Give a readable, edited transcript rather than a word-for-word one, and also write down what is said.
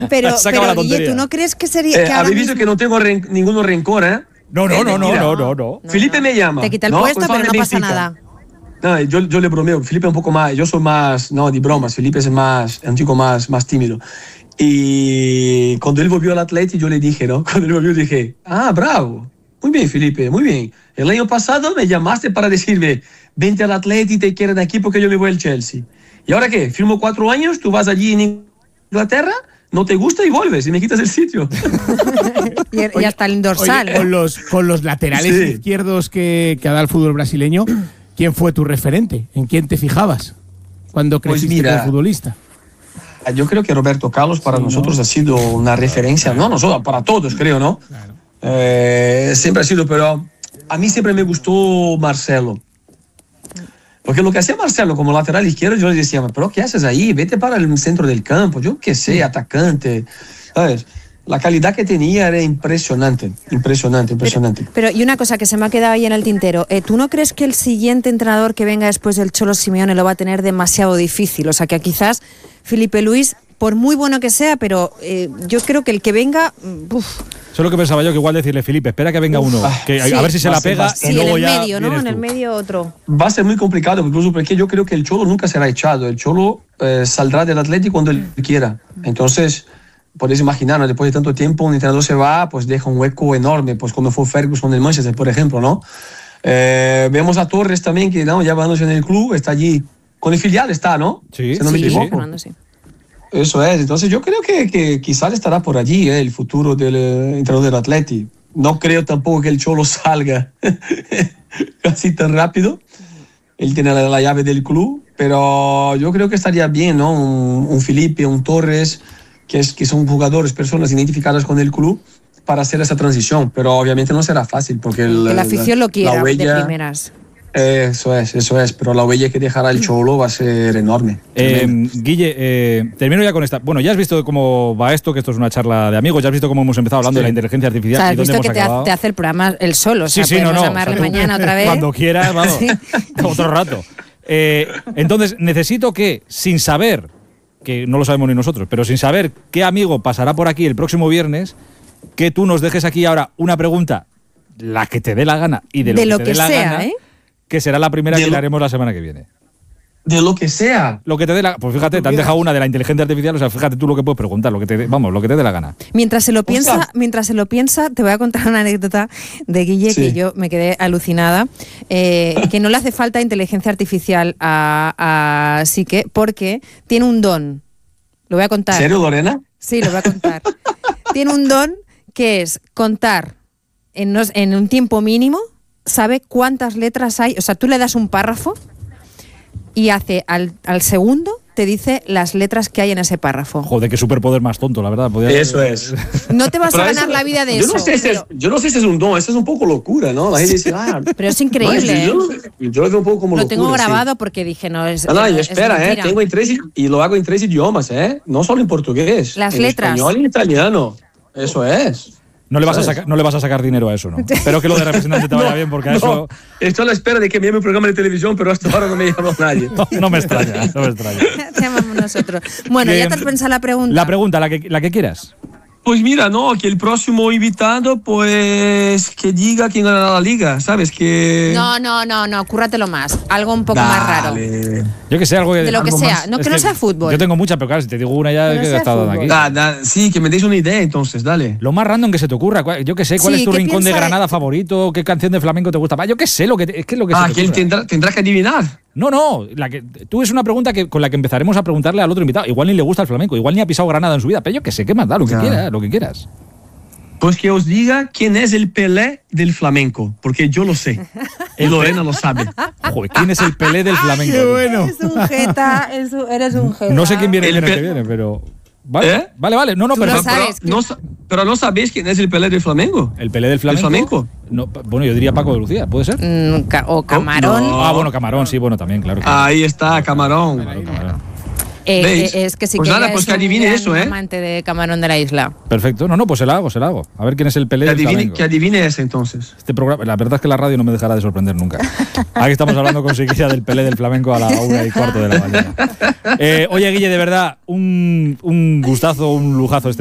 Pero Guille, ¿tú no crees que sería...? Habéis visto que no tengo ningún rencor, ¿eh? No. Felipe me llama. Te quita el puesto, pero no pasa nada. No, yo le bromeo. Felipe es un poco más... Yo soy más... No, de bromas. Felipe es un chico más tímido. Y cuando él volvió al Atleti, yo le dije, ¿no? Cuando él volvió, dije, bravo. Muy bien, Felipe, muy bien. El año pasado me llamaste para decirme, vente al Atleti, te quiero de aquí porque yo me voy al Chelsea. ¿Y ahora qué? Firmo 4 años, tú vas allí en Inglaterra, no te gusta y vuelves y me quitas el sitio. y hasta el dorsal. Oye, con los laterales izquierdos que ha dado el fútbol brasileño, ¿quién fue tu referente? ¿En quién te fijabas cuando creciste como futbolista? Yo creo que Roberto Carlos para nosotros ha sido una referencia, no nosotros, para todos creo, ¿no? Claro. Siempre ha sido, pero a mí siempre me gustó Marcelo. Porque lo que hacía Marcelo como lateral izquierdo, yo le decía, pero ¿qué haces ahí? Vete para el centro del campo, yo qué sé, atacante. ¿Sabes? La calidad que tenía era impresionante. Pero y una cosa que se me ha quedado ahí en el tintero, ¿tú no crees que el siguiente entrenador que venga después del Cholo Simeone lo va a tener demasiado difícil? O sea, que quizás Felipe Luis, por muy bueno que sea, pero yo creo que el que venga... Eso es lo que pensaba yo, que igual decirle, Felipe, espera que venga uno, que a ver si se la pega y luego ya... Sí, en el medio, ¿no? En el medio otro. Va a ser muy complicado, incluso porque yo creo que el Cholo nunca será echado. El Cholo saldrá del Atlético cuando él quiera. Entonces... Podéis imaginar, ¿no? Después de tanto tiempo, un entrenador se va, pues deja un hueco enorme, pues como fue Ferguson del Manchester, por ejemplo, ¿no? Vemos a Torres también, que ¿no? ya bajándose en el club, está allí, con el filial está, ¿no? Sí, si no me equivoco. Sí. Eso es, entonces yo creo que quizás estará por allí el futuro del entrenador del Atleti. No creo tampoco que el Cholo salga así tan rápido. Él tiene la llave del club, pero yo creo que estaría bien, ¿no? Un Felipe, un Torres... que son jugadores, personas identificadas con el club para hacer esa transición, pero obviamente no será fácil porque la afición lo quiera huella, de primeras. Eso es, pero la huella que dejará el Cholo va a ser enorme. Guille, termino ya con esta. Bueno, ya has visto cómo va esto, que esto es una charla de amigos, ya has visto cómo hemos empezado hablando de la inteligencia artificial. O sea, has visto que te hace el programa él solo, sí, podemos llamarle mañana otra vez. Cuando quieras, vamos, otro rato. Entonces, necesito que, sin saber, que no lo sabemos ni nosotros, pero sin saber qué amigo pasará por aquí el próximo viernes, que tú nos dejes aquí ahora una pregunta, la que te dé la gana y de lo que te dé la gana, que será la primera que le haremos la semana que viene. De lo que sea. Lo que te dé la... Pues fíjate, te han dejado una de la inteligencia artificial, o sea, fíjate tú lo que puedes preguntar, lo que te dé la gana. Mientras se lo piensa, te voy a contar una anécdota de Guille que yo me quedé alucinada, que no le hace falta inteligencia artificial a Sique, porque tiene un don. Lo voy a contar. ¿En serio, Lorena? Sí, lo voy a contar. Tiene un don que es contar en un tiempo mínimo, sabe cuántas letras hay, o sea, tú le das un párrafo y hace al segundo te dice las letras que hay en ese párrafo. Joder, qué superpoder más tonto, la verdad. Eso es. No te vas a ganar la vida de eso. Yo no sé si es un don, eso es un poco locura, ¿no? La gente dice, pero es increíble. Yo lo veo un poco como lo locura. Lo tengo grabado porque dije, no, es y espera, tengo y lo hago en 3 idiomas, no solo en portugués. Las en letras. Español y en italiano. Eso es. No le vas a sacar dinero a eso, ¿no? Espero que lo de representante te vaya bien, porque a eso... Estoy a la espera de que me llame un programa de televisión, pero hasta ahora no me llamó nadie. No me extraña. Te llamamos nosotros. Bueno, ¿ya te has pensado la pregunta? La pregunta, la que quieras. Pues mira, no, que el próximo invitado, pues que diga quién ganará la liga, ¿sabes? Que... No, cúrratelo más. Algo un poco más raro. Yo que sé, algo de lo que sea. No, que no sea fútbol. Yo tengo muchas, pero claro, si te digo una ya que he estado aquí. Sí, que me deis una idea entonces, dale. Lo más random que se te ocurra. Yo que sé, ¿cuál es tu rincón de Granada favorito? ¿Qué canción de flamenco te gusta? Yo que sé, es que se te que él tendrá que adivinar. No, tú es una pregunta con la que empezaremos a preguntarle al otro invitado. Igual ni le gusta el flamenco, igual ni ha pisado Granada en su vida, pero yo que sé, ¿qué más da? Lo que quieras. Pues que os diga quién es el Pelé del flamenco, porque yo lo sé. Y Lorena lo sabe. Joder, ¿quién es el Pelé del flamenco? Qué bueno. Eres un jeta. No sé quién viene el año que viene, pero... Vale. No, pero no sabéis quién es el Pelé del flamenco. ¿El Pelé del flamenco? No, bueno, yo diría Paco de Lucía, ¿puede ser? O Camarón. Bueno, Camarón, sí, bueno, también, claro. Ahí está, Camarón. ¿Veis? Es que sí Pues que nada, ella pues es que adivine un gran eso, ¿eh? amante de Camarón de la Isla. Perfecto. No, pues se la hago. A ver quién es el Pelé del flamenco. Que adivine ese entonces. Este programa, la verdad es que la radio no me dejará de sorprender nunca. Aquí estamos hablando con Chiquilla del Pelé del flamenco a la 1:15 de la mañana. Oye, Guille, de verdad, un gustazo, un lujazo este